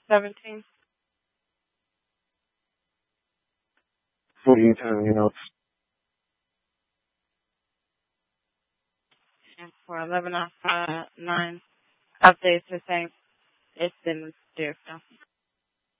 17. What do you need to, And for 11 9 updates, the same. It's been due. So.